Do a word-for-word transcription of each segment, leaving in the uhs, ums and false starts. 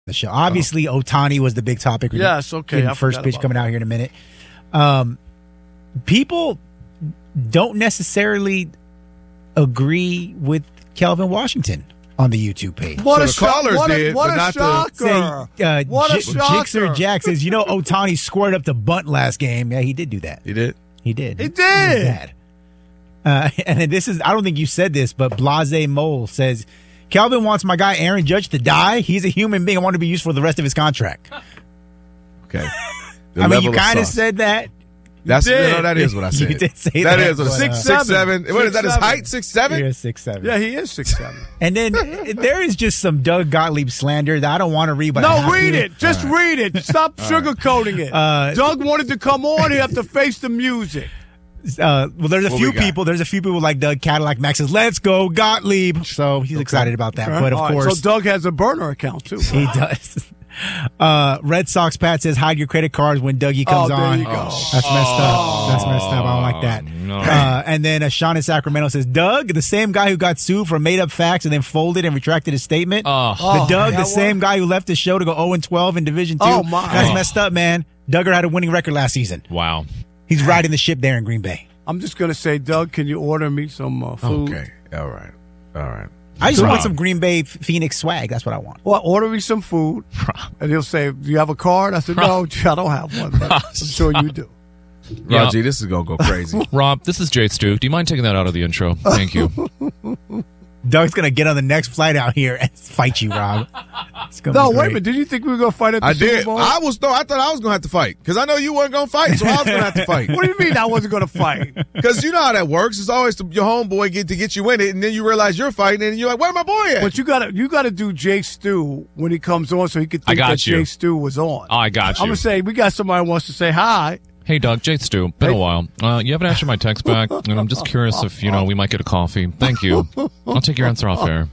the show. Obviously, oh. Ohtani was the big topic. Yes, okay. I first pitch coming out here in a minute. Um, people don't necessarily agree with Kelvin Washington on the YouTube page. What so a callers what did, a, what but a not shocker! Say, uh, what J- a shocker! Jixer Jack says, you know, Ohtani squared up to bunt last game. Yeah, he did do that. He did. He did. He did. Bad. Uh, and then this is, I don't think you said this, but Blase Mole says, Kelvin wants my guy Aaron Judge to die. He's a human being. I want to be used for the rest of his contract. Okay. I mean, you kind of said that. That's you no, that is what I said. You did say that. That is what I said. six, six, seven. What is that? His height? Six, seven. Yeah, six, seven. Yeah, he is six, seven. And then there is just some Doug Gottlieb slander that I don't want to read. But no, read it. Just right. read it. Stop All sugarcoating right. it. Uh, Doug wanted to come on. He have to face the music. Uh, well, there's a what few people. There's a few people like Doug Cadillac Max says, "Let's go Gottlieb." So he's okay. excited about that. Okay. But of All course, right. so Doug has a burner account too. He does. Uh, Red Sox Pat says, hide your credit cards when Dougie comes oh, on. You go. That's messed up. That's messed up. I don't like that. No. Uh, and then uh, Sean in Sacramento says, Doug, the same guy who got sued for made up facts and then folded and retracted his statement. Oh. The Doug, oh, the same guy who left the show to go oh and twelve in Division two. Oh, my. That's oh. messed up, man. Duggar had a winning record last season. Wow. He's riding the ship there in Green Bay. I'm just going to say, Doug, can you order me some uh, food? Okay. All right. All right. I just Rob. want some Green Bay Phoenix swag. That's what I want. Well, order me some food. And he'll say, do you have a card? I said, no, I don't have one. But I'm sure you do. Yeah. Raji, this is going to go crazy. Rob, this is Jay Stu. Do you mind taking that out of the intro? Thank you. Doug's going to get on the next flight out here and fight you, Rob. No, wait a minute. Did you think we were going to fight at the I Super did. Bowl? I was, no, I thought I was going to have to fight because I know you weren't going to fight, so I was going to have to fight. What do you mean I wasn't going to fight? Because you know how that works. It's always the, your homeboy get to get you in it, and then you realize you're fighting, and you're like, where my boy at? But you got to you got to do Jay Stu when he comes on so he can I think got that you. Jay Stu was on. Oh, I got you. I'm going to say, we got somebody who wants to say hi. Hey, Doug, Jay Stu. Been Hey. a while. Uh, you haven't answered my text back, and I'm just curious if, you know, we might get a coffee. Thank you. I'll take your answer off air.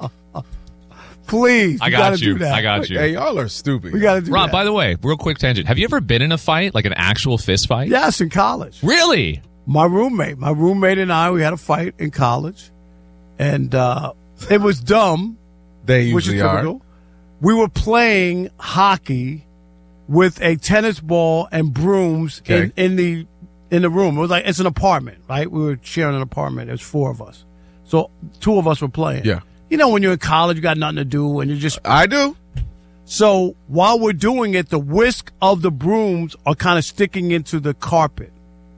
Please. I we got gotta you. Do that. I got you. Hey, y'all are stupid. We got to do Rob, that. by the way, real quick tangent. Have you ever been in a fight, like an actual fist fight? Yes, in college. Really? My roommate, my roommate and I, we had a fight in college, and uh, it was dumb, They which is usually are. typical. We were playing hockey with a tennis ball and brooms Okay. in, in the in the room. It was like it's an apartment, right? We were sharing an apartment. There's four of us, so two of us were playing. Yeah. You know, when you're in college, you got nothing to do, and you just I do. so while we're doing it, the whisk of the brooms are kind of sticking into the carpet.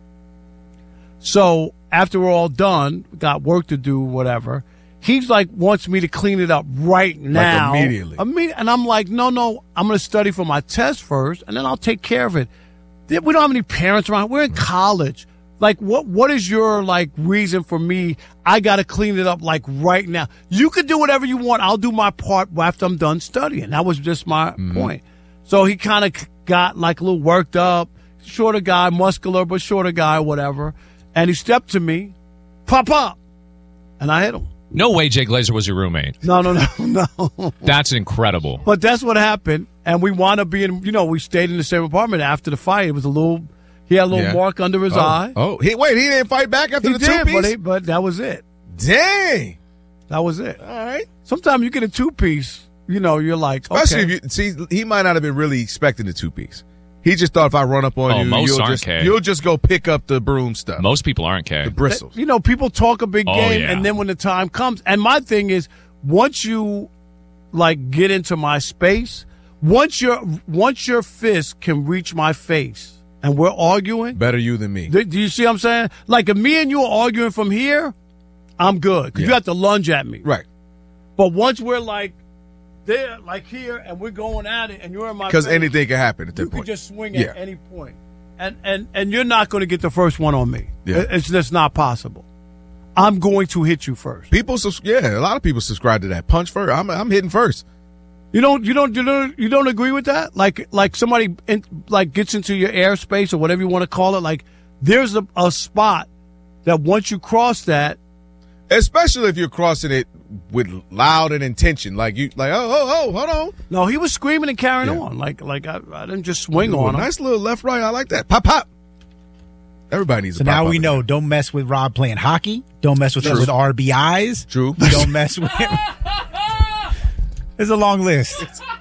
So after we're all done, got work to do, whatever, he's like wants me to clean it up right now. immediately. Imme- And I'm like, no, no, I'm going to study for my test first, and then I'll take care of it. We don't have any parents around. We're in college. Like, what? What is your, like, reason for me? I got to clean it up, like, right now. You can do whatever you want. I'll do my part after I'm done studying. That was just my Mm-hmm. point. So he kind of got, like, a little worked up. Shorter guy, muscular, but shorter guy, whatever. And he stepped to me, pop, pop. And I hit him. No way Jay Glazer was your roommate. No, no, no, no. That's incredible. But that's what happened. And we wound up being, you know, we stayed in the same apartment after the fight. It was a little, he had a little Yeah. mark under his Oh. eye. Oh, he, wait, he didn't fight back after He the did, two but, piece? he, but that was it. Dang. That was it. All right. Sometimes you get a two piece, you know, you're like, Especially okay. if you see, he might not have been really expecting the two piece. He just thought if I run up on Oh, you, most you'll aren't, just Kay. you'll just go pick up the broom stuff, Most people aren't, Kay. the bristles. You know, people talk a big Oh, game, yeah. and then when the time comes, and my thing is, once you like get into my space, once your once your fist can reach my face, and we're arguing, Better you than me. do, do you see what I'm saying? Like if me and you are arguing from here, I'm good because you Yeah. have to lunge at me. Right. But once we're like there, like here, and we're going at it, and you're in my Because face, anything can happen at that you point. can just swing Yeah. at any point. And and and you're not going to get the first one on me. Yeah. It- It's just not possible. I'm going to hit you first. People, subs- yeah, a lot of people subscribe to that. Punch first. I'm, I'm hitting first. You don't you don't you don't you don't agree with that? Like like somebody in, like gets into your airspace or whatever you want to call it. Like there's a, a spot that once you cross that, Especially if you're crossing it with loud and intention, like you, like oh, oh, oh, hold on. no, he was screaming and carrying Yeah. on. Like like I, I didn't just swing Ooh, on him. nice little left, right. I like that. Pop, pop. Everybody needs So a pop. now pop we in know, there. don't mess with Rob playing hockey. Don't mess with him True. with R B Is. True. Don't mess with him. There's a long list.